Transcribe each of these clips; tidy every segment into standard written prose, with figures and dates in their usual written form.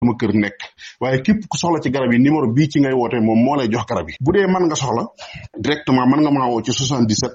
sama kër nekk waaye képp ku soxla ci garab yi numéro bii ci ngay woote moom moo lay jox garab yi bu dee mën nga soxla directement mën nga maa woo ci 77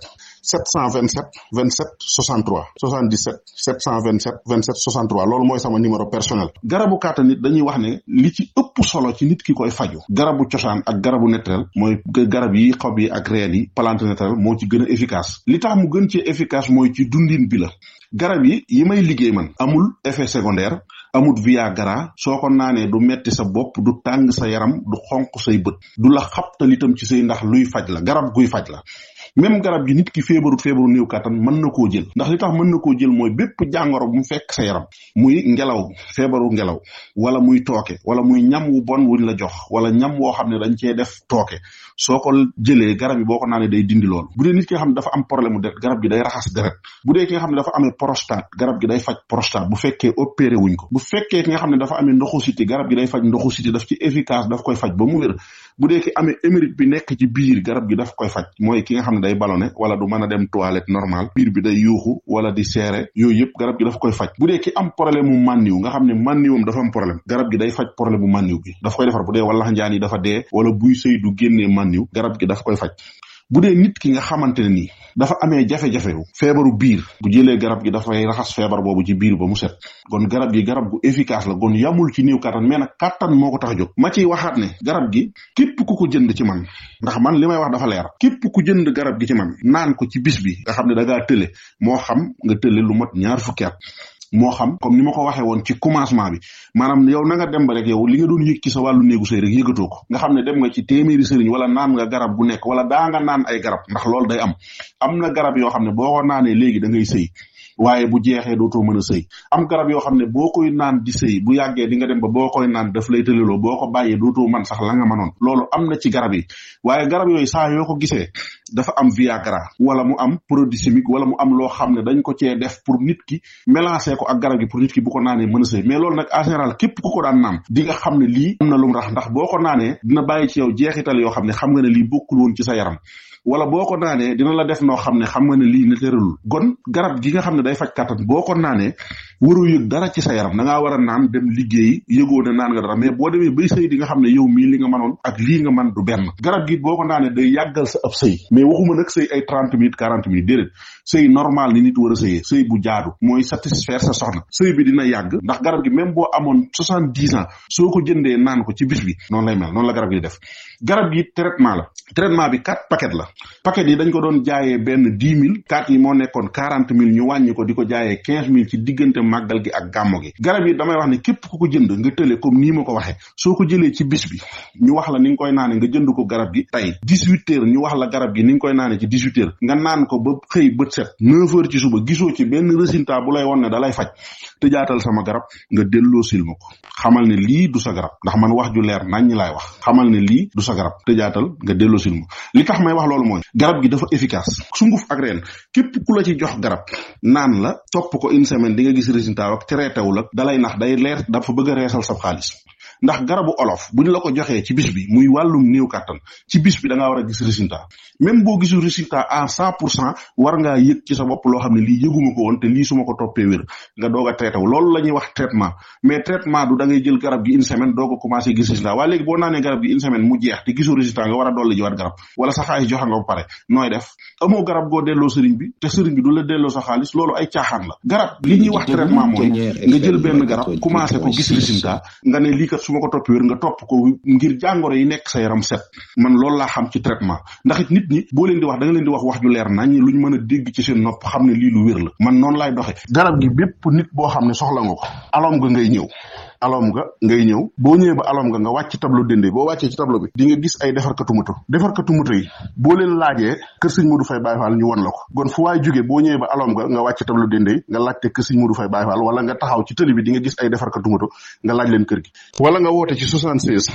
727 27 63 77 727 27 63 loolu mooy sama numéro personnel. garabu kàttan nit dañuy wax ne li ci ëpp solo ci nit ki koy faju garabu cosaan ak garabu naturel mooy garab yi xob yi ak reen yi plante naturel moo ci gën a efficace li tax mu gën ci efficace mooy ci dundin bi la. garab yi may liggéey man amul effet secondaire amul viagra soo ko naanee du metti sa bopp du tàng sa yaram du xonq say bët du la xabtal itam ci say ndax luy faj la garab guy faj la. même garab gi nit ki feebaru néew kàttan mën na koo jël ndax li tax mën na koo jël mooy bépp jàngoro bu mu fekk sa yaram muy ngelaw feebaru ngelaw wala muy tooke wala muy ñam wu bon wuñ la jox wala ñam woo xam ne dañ cee def tooke soo ko jëlee garab yi boo ko naanee day dindi loolu. bu dee nit ki nga xam ne dafa am problème mu deret garab gi day raxas deret bu dee ki nga xam ne dafa amee prostate garab gi day faj prostate bu fekkee opéré wuñ ko bu fekkee ki nga xam ne dafa amee ndoxu siti garab gi day faj ndoxu siti daf ci efficace daf koy faj ba mu wér bu dee ki amee hémorroïde bi nekk ci biir garab gi daf koy faj mooy ki nga xam ne day ballonné wala du mën a dem toilette normal biir bi day yuuxu wala di seere yooyu yëpp garab gi dafa koy faj bu dee ki am problème mu mànniw nga xam ne mànniwam dafa am problème garab gi day faj problème mu mànniw bi daf koy defar bu dee wallax njaan yi dafa dee wala buy sëy du génnee mànniw garab gi daf koy faj bu dee nit ki nga xamante ne nii dafa amee jafe-jafe feebaru biir bu jëlee garab gi dafay raxas feebar boobu ci biir ba mu set kon garab gi garab gu efficace la kon yamul ci néew kàttan mais nag kàttan moo ko tax a jóg ma ciy waxaat ne garab gi képp ku ko jënd ci man ndax man li may wax dafa leer képp ku jënd garab gi ci man naan ko ci bis bi nga xam ne da ngaa tële moo xam nga tële lu mat 2 fukki at moo xam comme ni ma ko waxee woon ci commencement bi maanaam yow na nga dem ba rek yow li nga doon yëg ci sa wàllu néegu sëy rek yëgatoo ko nga xam ne dem nga ci téeméeri sëriñ wala naan nga garab gu nekk wala daa nga naan ay garab ndax loolu day am na garab yoo xam ne boo ko naanee léegi da ngay sëy waaye bu jeexee dootoo mën a sëy am garab yoo xam ne boo koy naan di sëy bu yàggee di nga dem ba boo koy naan daf lay tëleloo boo ko bàyyee dootoo man sax la nga mënoon loolu am na ci garab yi waaye garab yooyu saa yoo ko gisee dafa am viagra wala mu am produit chimique wala mu am loo xam ne dañ ko cee def pour nit ki mélanger ko ak garab gi pour nit ki bu ko naanee mën a sëy mais loolu nag en général képp ku ko daan naan di nga xam ne lii am na lu mu rax ndax boo ko naanee dina bàyyi ci yow jeexital yoo xam ne xam nga ne lii bokkul woon ci sa yaram wala boo ko naanee dina la def noo xam ne xam nga ne lii na tëralul gon garab gi nga xam ne day faj kàttan boo ko naanee waroo yëg dara ci sa yaram da ngaa war a naan dem liggéeyi yëgoo ne naan nga dara mais boo demee bay sëy di nga xam ne yow mii li nga mënoon ak lii nga man du benn garab gi boo ko naanee day yàggal sa ab sëy mais waxuma nag sëy ay 30 minutes 40 minutes déedéet sëy normal ni nit war a sëyee sëy bu jaadu mooy satisfaire sa soxna sëy bi dina yàgg ndax garab gi même boo amoon 70 ans soo ko jëndee naan ko ci bis bi noonu lay mel noonu la garab gi def garab gi traitement bi 4 paquet la paquet yi dañ ko doon jaayee benn 10 000 4 yi moo nekkoon 40 000 ñu wàññi ko di ko jaayee 15 000 ci diggante màggal gi ak gàmmo gi garab yi damay wax ne képp ku ko jënd nga tële comme nii ma ko waxee soo ko jëlee ci bis bi ñu wax la ni nga koy naane nga jënd ko garab gi tey 18 heures ñu wax la garab gi ni nga koy naane ci 18 heures nga naan ko ba xëy bët set 9 heures ci suba gisoo ci benn résultat bu lay won ne da lay faj te jaatal sama garab nga delloo sil ma ko xamal ne lii du sa garab ndax man wax ju leer nañ ñi laay wax xamal ne lii du sa garab te jaatal nga delloo sil ma li tax may wax loolu mooy garab gi dafa efficace sunguf ak reen képp ku la ci jox garab naan la topp ko une semaine di nga gis résultat ak traité wu la dalay nax day leer dafa bëgg a reesal sa xaalis ndax garabu olof buñ la ko joxee ci bis bi muy wàllum néew kàttan ci bis bi da ngaa war a gis résultat même boo gisul résultat à 100% war ngaa yëg ci sa bopp loo xam ne lii yëguma ko woon te lii su ma ko toppee wér nga doog a traité wu loolu la ñuy wax traitement mais traitement du da ngay jël garab gi une semaine doog a commencé gis résultat waaye léegi boo naanee garab gi une semaine mu jeex te gisoo résultat nga war a dolli jiwaat garab wala sa xaalis joxe nga ba pare nooy def amoo garab goo delloo sëriñ bi te sëriñ bi du la delloo sa xaalis loolu ay caaxaan la garab li ñuy wax traitement mooy nga jël benn garab commencé ko gis résultat nga ne lii kat su ma ko topp wér nga topp ko ngir jàngoro yi nekk sa yaram set man loolu laa xam ci traitement ndax it nit ñi boo leen di wax da nga leen di wax ju leer nañ luñ mën a dégg ci seen nopp xam ne lii lu wér la man noonu laay doxe garab gi bépp nit boo xam ne soxla nga ko alom nga ngay ñëw boo ñëwee ba alom nga wàcc tableau dende boo wàccee ci tableau bi di nga gis ay defarkatu moto yi boo leen laajee kër sëñ Modou Faye Baye Fall ñu won la ko kon fu waay jógee boo ñëwee ba alom nga wàcc tableau dende nga laajte kër sëñ Modou Faye Baye Fall wala nga taxaw ci tëli bi di nga gis ay defarkatu moto nga laaj leen kër gi wala nga woote ci 76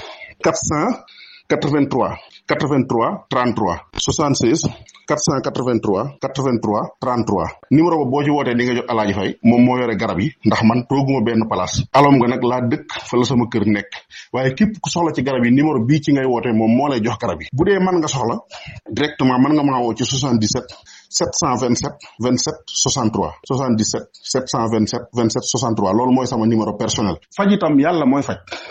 483 33 76 483 33 numéro ba boo ci wootee di nga jot Alaaji Fay moom moo yore garab yi ndax man tooguma benn place alom nga nag laa dëkk fa la sama kër nekk waaye képp ku soxla ci garab yi numéro bii ci ngay wootee moom moo lay jox garab yi bu dee mën nga soxla directement mën nga maa woo ci 77 727 27 63 77 727 27 63 loolu mooy sama numéro personnel faj itam yàlla mooy faj